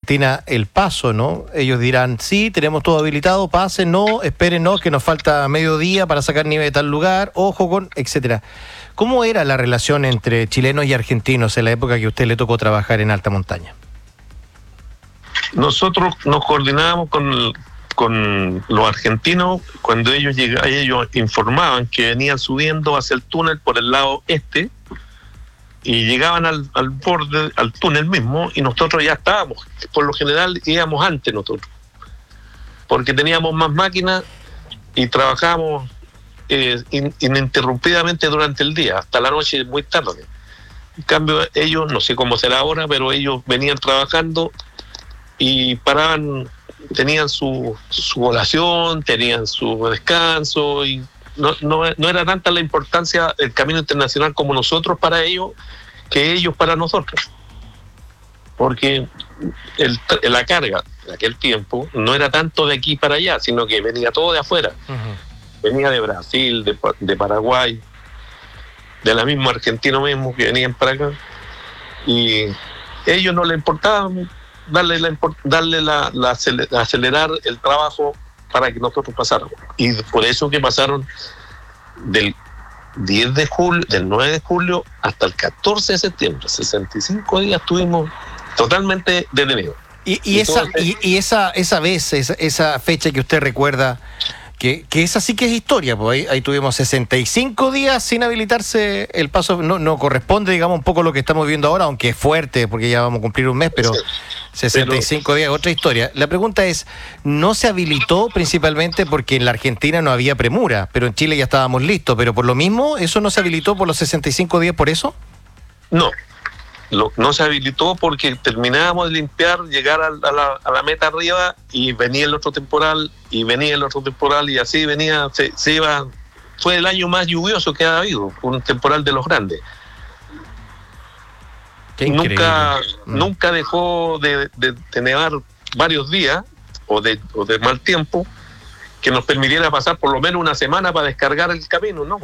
Argentina el paso, ¿no? Ellos dirán, sí, tenemos todo habilitado, pasen, no, esperen, no, que nos falta medio día para sacar nieve de tal lugar, ojo con, etcétera. ¿Cómo era la relación entre chilenos y argentinos en la época que a usted le tocó trabajar en alta montaña? Nosotros nos coordinábamos con los argentinos cuando ellos llegaban, ellos informaban que venían subiendo hacia el túnel por el lado este y llegaban al borde, al túnel mismo, y nosotros ya estábamos. Por lo general íbamos antes nosotros, porque teníamos más máquinas y trabajábamos ininterrumpidamente durante el día, hasta la noche muy tarde. En cambio ellos, no sé cómo será ahora, pero ellos venían trabajando y paraban, tenían su colación, tenían su descanso, y no era tanta la importancia del camino internacional como nosotros para ellos, que ellos para nosotros. Porque la carga de aquel tiempo no era tanto de aquí para allá, sino que venía todo de afuera. Uh-huh. Venía de Brasil, de Paraguay, de la misma Argentina mismo, que venían para acá. Y a ellos no les importaba acelerar el trabajo para que nosotros pasáramos. Y por eso que pasaron del 10 de julio, del 9 de julio hasta el 14 de septiembre, 65 días estuvimos totalmente detenidos. Y esa vez, esa fecha que usted recuerda, que esa sí que es historia, pues ahí tuvimos 65 días sin habilitarse el paso, no corresponde, digamos, un poco lo que estamos viendo ahora, aunque es fuerte, porque ya vamos a cumplir un mes, pero 65 días, otra historia. La pregunta es, ¿no se habilitó principalmente porque en la Argentina no había premura, pero en Chile ya estábamos listos, pero por lo mismo, eso no se habilitó por los 65 días por eso? No se habilitó porque terminábamos de limpiar, llegar a la meta arriba, y venía el otro temporal, y así venía, se iba. Fue el año más lluvioso que ha habido, un temporal de los grandes. Nunca dejó de nevar varios días o de mal tiempo que nos permitiera pasar por lo menos una semana para descargar el camino, no.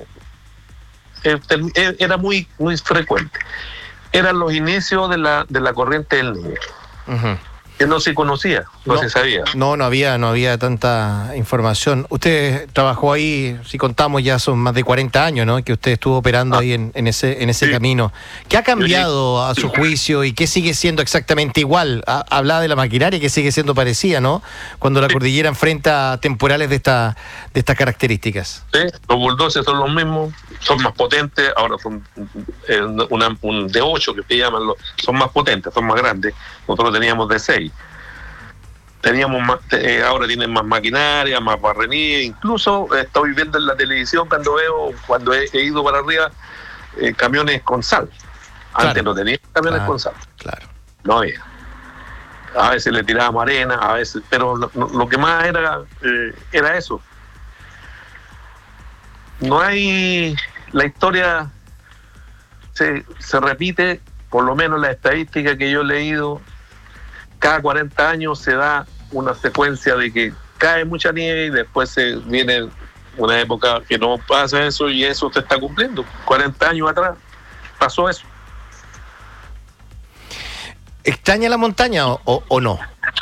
Era muy, muy frecuente. Eran los inicios de la corriente del Niño. Uh-huh. Que no se conocía, no se sabía. No había tanta información. Usted trabajó ahí, si contamos ya son más de 40 años, ¿no? Que usted estuvo operando ahí en ese sí. Camino. ¿Qué ha cambiado a su juicio y qué sigue siendo exactamente igual? Hablaba de la maquinaria que sigue siendo parecida, ¿no? Cuando la cordillera enfrenta temporales de estas características. Sí, los bulldozers son los mismos, son más potentes, ahora son un de 8 que se llaman, son más potentes, son más grandes. Nosotros teníamos de 6. Teníamos más, ahora tienen más maquinaria, más barrenía. Incluso estoy viendo en la televisión cuando he ido para arriba, camiones con sal. Antes claro. No tenía camiones con sal. Claro. No había. A veces le tirábamos arena, a veces, pero lo que más era eso. No hay, la historia se repite, por lo menos la estadística que yo he leído. Cada 40 años se da una secuencia de que cae mucha nieve y después viene una época que no pasa eso, y eso se está cumpliendo. 40 años atrás pasó eso. ¿Extraña la montaña o no?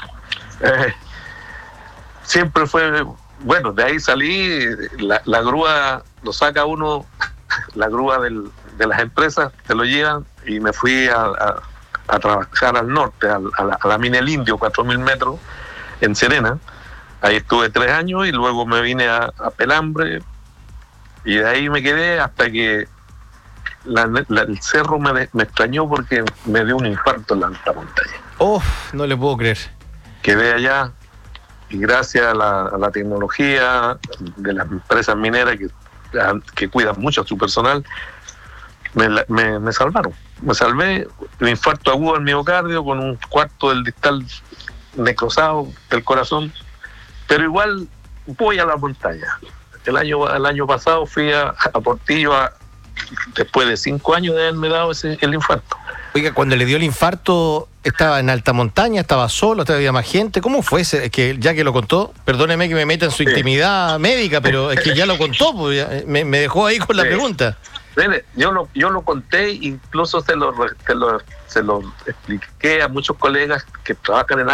Siempre fue, bueno, de ahí salí, la grúa lo saca uno, la grúa de las empresas te lo llevan, y me fui a trabajar al norte, a la mina El Indio, 4.000 metros, en Serena. Ahí estuve 3 años y luego me vine a Pelambre, y de ahí me quedé hasta que el cerro me extrañó porque me dio un infarto en la alta montaña. No le puedo creer. Quedé allá, y gracias a la tecnología de las empresas mineras que cuidan mucho a su personal, me salvaron. Me salvé un infarto agudo al miocardio con un cuarto del distal necrosado del corazón, pero igual voy a la montaña. El año pasado fui a Portillo después de 5 años de haberme dado el infarto. Oiga, cuando le dio el infarto, ¿estaba en alta montaña? ¿Estaba solo? ¿Había más gente? ¿Cómo fue ese? Es que ya que lo contó, perdóneme que me meta en su intimidad médica, pero es que ya lo contó, pues, me dejó ahí con la pregunta. Yo lo conté, incluso se lo expliqué a muchos colegas que trabajan en